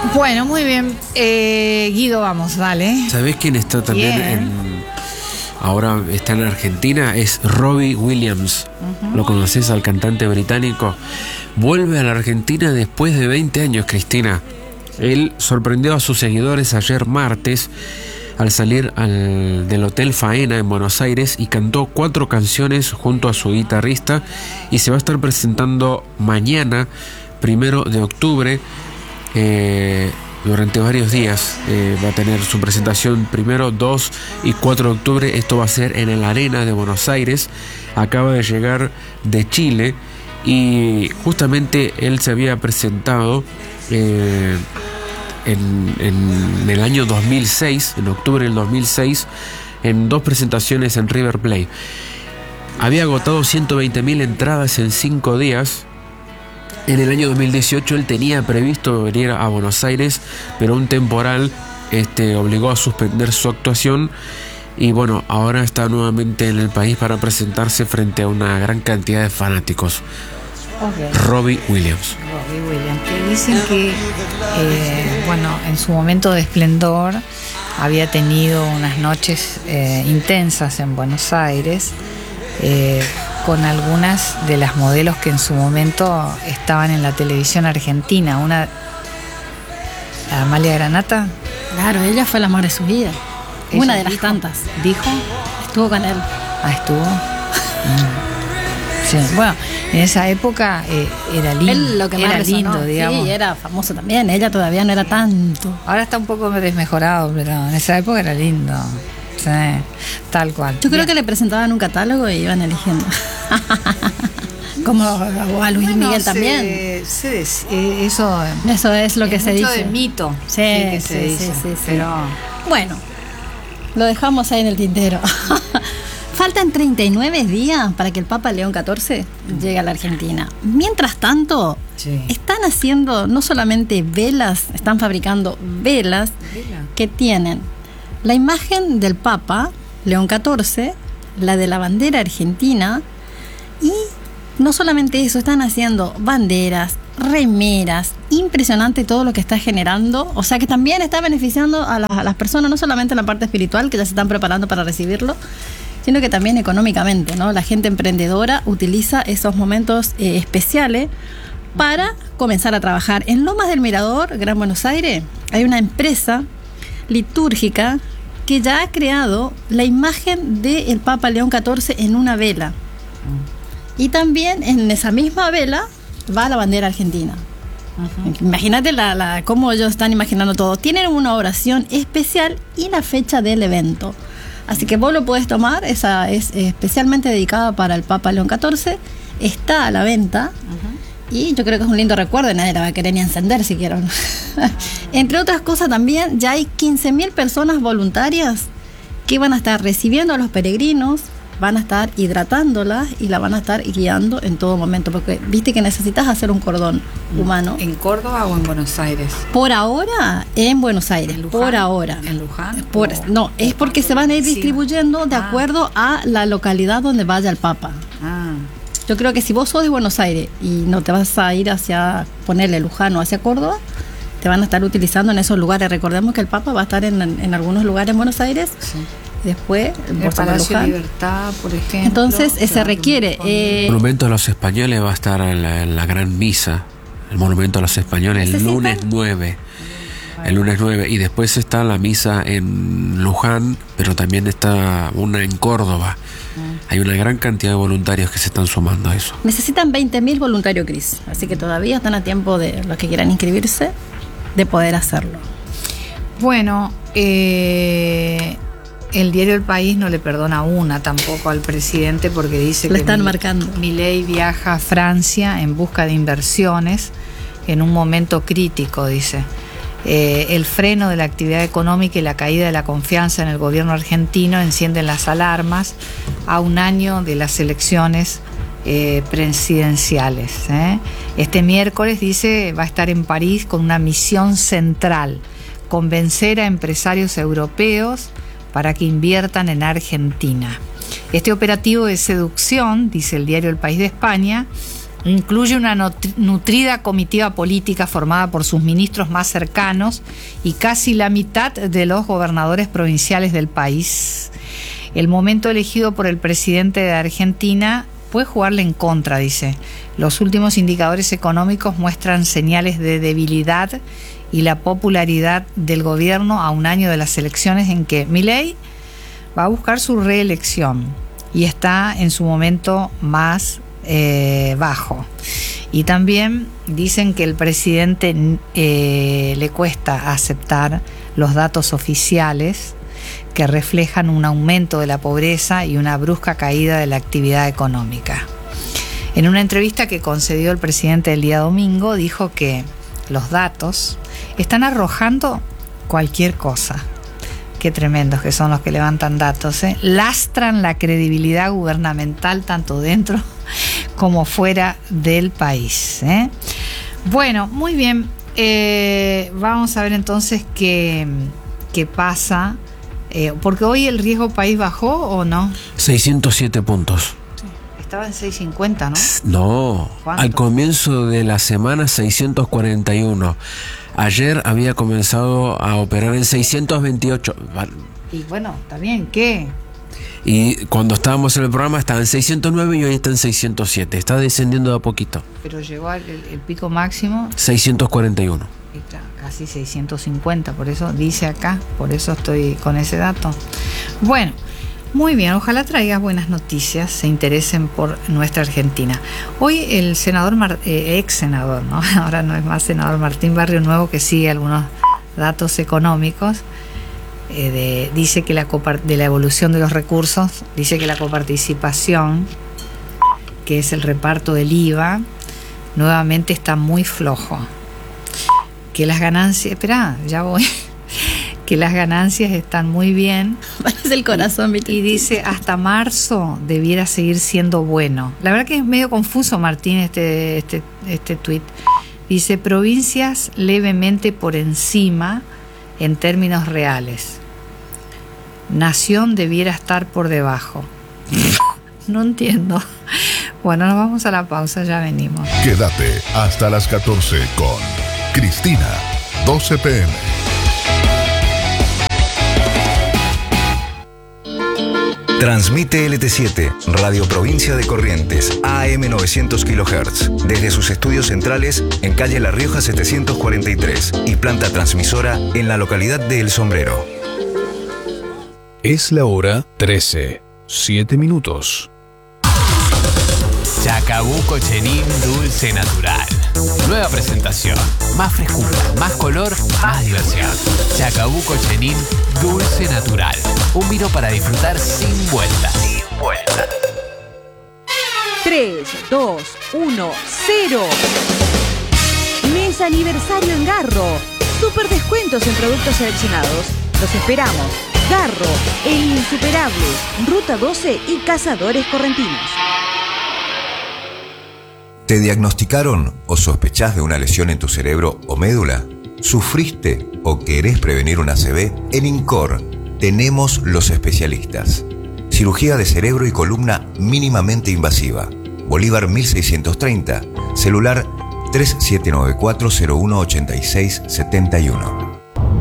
Bueno, muy bien. Guido, vamos, dale. ¿Sabés quién está también ahora está en Argentina? Es Robbie Williams. ¿Lo conoces al cantante británico? Vuelve a la Argentina después de 20 años, Cristina. Él sorprendió a sus seguidores ayer martes al salir del Hotel Faena en Buenos Aires y cantó 4 canciones junto a su guitarrista y se va a estar presentando mañana, 1 de octubre, durante varios días. Va a tener su presentación 1, 2 y 4 de octubre. Esto va a ser en el Arena de Buenos Aires. Acaba de llegar de Chile y justamente él se había presentado en el año 2006, en octubre del 2006, en 2 presentaciones en River Plate. Había agotado 120.000 entradas en 5 días. En el año 2018 él tenía previsto venir a Buenos Aires, pero un temporal obligó a suspender su actuación. Y bueno, ahora está nuevamente en el país para presentarse frente a una gran cantidad de fanáticos. Okay. Robbie Williams. Que dicen que, en su momento de esplendor había tenido unas noches intensas en Buenos Aires con algunas de las modelos que en su momento estaban en la televisión argentina. Una, Amalia Granata. Claro, ella fue el amor de su vida. Ella una de las tantas. ¿Dijo? Estuvo con él. Estuvo. Sí, bueno, en esa época era lindo. Él lo que más era resonó, lindo, digamos. Sí, era famoso también. Ella todavía no era tanto. Ahora está un poco desmejorado, pero en esa época era lindo. Sí, tal cual. Yo creo que le presentaban un catálogo y iban eligiendo. Como a Luis Miguel también. Eso es lo que se dice. Mucho de mito. Sí, que se dice. Sí. Pero bueno, lo dejamos ahí en el tintero. Faltan 39 días para que el Papa León XIV llegue a la Argentina. Mientras tanto, están haciendo no solamente velas, están fabricando velas que tienen la imagen del Papa León XIV, la de la bandera argentina, y no solamente eso, están haciendo banderas, remeras, impresionante todo lo que está generando, o sea que también está beneficiando a las personas, no solamente en la parte espiritual, que ya se están preparando para recibirlo, sino que también económicamente, ¿no? La gente emprendedora utiliza esos momentos especiales para comenzar a trabajar. En Lomas del Mirador, Gran Buenos Aires, hay una empresa litúrgica que ya ha creado la imagen del Papa León XIV en una vela. Y también en esa misma vela va la bandera argentina. Imagínate cómo ellos están imaginando todo. Tienen una oración especial y la fecha del evento. Así que vos lo podés tomar, esa es especialmente dedicada para el Papa León XIV, está a la venta, y yo creo que es un lindo recuerdo, nadie la va a querer ni encender si quieren. Entre otras cosas también, ya hay 15.000 personas voluntarias que van a estar recibiendo a los peregrinos, van a estar hidratándolas y la van a estar guiando en todo momento, porque viste que necesitas hacer un cordón humano. ¿En Córdoba o en Buenos Aires? Por ahora en Buenos Aires. ¿En Luján? Por ahora. ¿En Luján? No, es porque se van a ir distribuyendo de acuerdo a la localidad donde vaya el Papa. Yo creo que si vos sos de Buenos Aires y no te vas a ir hacia, ponerle Luján o hacia Córdoba, te van a estar utilizando en esos lugares. Recordemos que el Papa va a estar en algunos lugares en Buenos Aires. Sí. Después, el Palacio de Libertad, por ejemplo. Entonces, se requiere. El Monumento a los Españoles va a estar en la Gran Misa. El Monumento a los Españoles, el lunes 9. El lunes 9. Y después está la misa en Luján, pero también está una en Córdoba. Hay una gran cantidad de voluntarios que se están sumando a eso. Necesitan 20.000 voluntarios, Cris. Así que todavía están a tiempo de los que quieran inscribirse, de poder hacerlo. Bueno, el diario El País no le perdona una tampoco al presidente, porque dice que están marcando. Milei viaja a Francia en busca de inversiones en un momento crítico, dice. El freno de la actividad económica y la caída de la confianza en el gobierno argentino encienden las alarmas a un año de las elecciones presidenciales. Este miércoles, dice, va a estar en París con una misión central: convencer a empresarios europeos para que inviertan en Argentina. Este operativo de seducción, dice el diario El País de España, Incluye una nutrida comitiva política formada por sus ministros más cercanos y casi la mitad de los gobernadores provinciales del país. El momento elegido por el presidente de Argentina puede jugarle en contra, dice. Los últimos indicadores económicos muestran señales de debilidad y la popularidad del gobierno a un año de las elecciones en que Milei va a buscar su reelección y está en su momento más bajo. Y también dicen que el presidente le cuesta aceptar los datos oficiales que reflejan un aumento de la pobreza y una brusca caída de la actividad económica. En una entrevista que concedió el presidente el día domingo, dijo que los datos están arrojando cualquier cosa. Qué tremendos que son los que levantan datos, ¿eh? Lastran la credibilidad gubernamental tanto dentro como fuera del país, ¿eh? Bueno, muy bien. Vamos a ver entonces qué pasa. Porque hoy el riesgo país bajó ¿o no? 607 puntos. Estaba en 650, ¿no? No, ¿cuánto? Al comienzo de la semana 641. Ayer había comenzado a operar en 628. Y bueno, está bien, ¿qué? Y cuando estábamos en el programa estaba en 609 y hoy está en 607. Está descendiendo de a poquito. Pero llegó el pico máximo. 641. Casi 650, por eso dice acá, por eso estoy con ese dato. Bueno, muy bien, ojalá traigas buenas noticias, se interesen por nuestra Argentina. Hoy el senador, ex senador, ¿no? Ahora no es más senador, Martín Barrio Nuevo, que sigue algunos datos económicos, dice que de la evolución de los recursos, dice que la coparticipación, que es el reparto del IVA, nuevamente está muy flojo. Que las ganancias, que las ganancias están muy bien. Parece el corazón, y dice hasta marzo debiera seguir siendo bueno. La verdad que es medio confuso, Martín, este tuit. Dice provincias levemente por encima en términos reales. Nación debiera estar por debajo. No entiendo. Bueno, nos vamos a la pausa, ya venimos. Quédate hasta las 14 con Cristina, 12 p.m. Transmite LT7, Radio Provincia de Corrientes, AM 900 kHz, desde sus estudios centrales en calle La Rioja 743 y planta transmisora en la localidad de El Sombrero. Es la hora 13, 7 minutos. Chacabuco Chenin Dulce Natural. Nueva presentación. Más frescura, más color, más diversión. Chacabuco Chenin Dulce Natural. Un vino para disfrutar sin vueltas. 3, 2, 1, 0. Mes aniversario en Garro. Super descuentos en productos seleccionados. Los esperamos. Garro, El Insuperable, Ruta 12 y Cazadores Correntinos. ¿Te diagnosticaron o sospechás de una lesión en tu cerebro o médula? ¿Sufriste o querés prevenir una ACV? En INCOR tenemos los especialistas. Cirugía de cerebro y columna mínimamente invasiva. Bolívar 1630. Celular 3794-018671.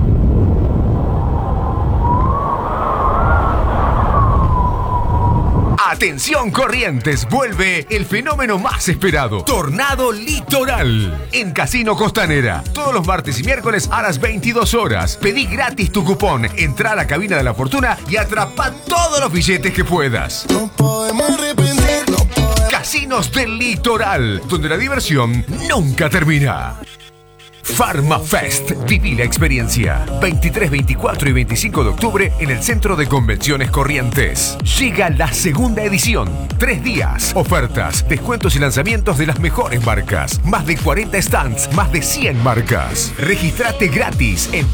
Atención Corrientes, vuelve el fenómeno más esperado, Tornado Litoral, en Casino Costanera. Todos los martes y miércoles a las 22 horas. Pedí gratis tu cupón, entra a la cabina de la fortuna y atrapa todos los billetes que puedas. No podemos arrepentirnos. Casinos del Litoral, donde la diversión nunca termina. PharmaFest, viví la experiencia. 23, 24 y 25 de octubre en el Centro de Convenciones Corrientes. Llega la segunda edición. 3 días, ofertas, descuentos y lanzamientos de las mejores marcas. Más de 40 stands, más de 100 marcas. Regístrate gratis en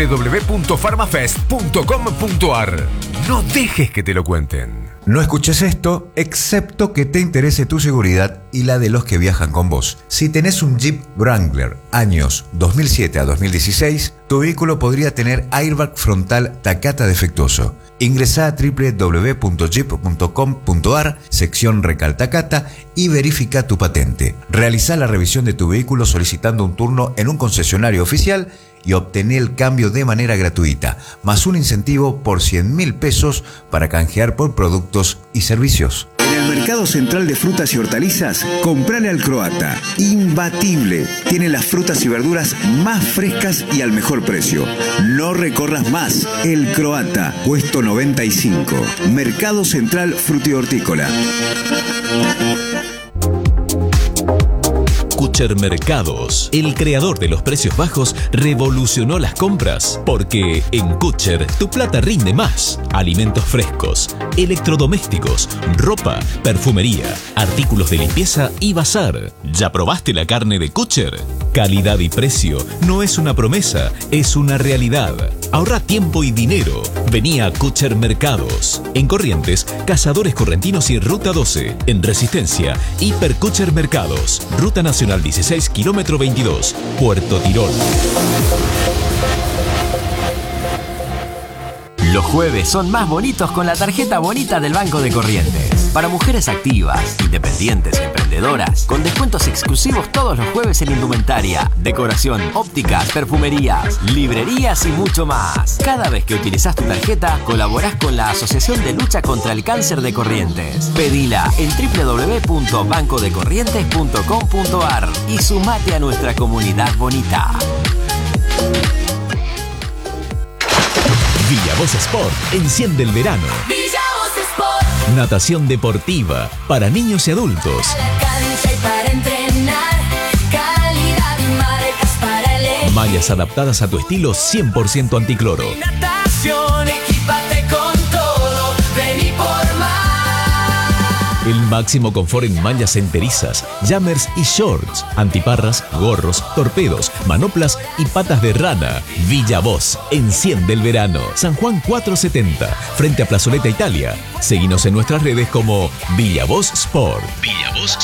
www.pharmafest.com.ar. No dejes que te lo cuenten. No escuches esto, excepto que te interese tu seguridad y la de los que viajan con vos. Si tenés un Jeep Wrangler, años 2007 a 2016, tu vehículo podría tener airbag frontal Takata defectuoso. Ingresá a www.jeep.com.ar, sección Recal Takata, y verifica tu patente. Realizá la revisión de tu vehículo solicitando un turno en un concesionario oficial y obtener el cambio de manera gratuita, más un incentivo por 100.000 pesos para canjear por productos y servicios. En el Mercado Central de Frutas y Hortalizas, comprale al Croata. Imbatible. Tiene las frutas y verduras más frescas y al mejor precio. No recorras más. El Croata, puesto 95. Mercado Central Frutihortícola. Kutcher Mercados, el creador de los precios bajos, revolucionó las compras, porque en Kutcher tu plata rinde más. Alimentos frescos, electrodomésticos, ropa, perfumería, artículos de limpieza y bazar. ¿Ya probaste la carne de Kutcher? Calidad y precio no es una promesa, es una realidad. Ahorra tiempo y dinero. Vení a Kutcher Mercados. En Corrientes, Cazadores Correntinos y Ruta 12. En Resistencia, Hiper Kutcher Mercados. Ruta Nacional 16, kilómetro 22, Puerto Tirol. Los jueves son más bonitos con la tarjeta bonita del Banco de Corrientes. Para mujeres activas, independientes y emprendedoras, con descuentos exclusivos todos los jueves en indumentaria, decoración, ópticas, perfumerías, librerías y mucho más. Cada vez que utilizas tu tarjeta, colaborás con la Asociación de Lucha contra el Cáncer de Corrientes. Pedila en www.bancodecorrientes.com.ar y sumate a nuestra comunidad bonita. Villa Voz Sport enciende el verano. Villa Voz Sport. Natación deportiva para niños y adultos. Para la cancha y para entrenar. Calidad y marcas para elegir. Mallas adaptadas a tu estilo 100% anticloro. Natación, equípate con todo. Vení por más. El máximo confort en mallas enterizas, jammers y shorts, antiparras, gorros, torpedos, manoplas y patas de rana. Villa Voz enciende el verano. San Juan 470, frente a Plazoleta Italia. Seguinos en nuestras redes como Villa Voz Sport. Villa Voz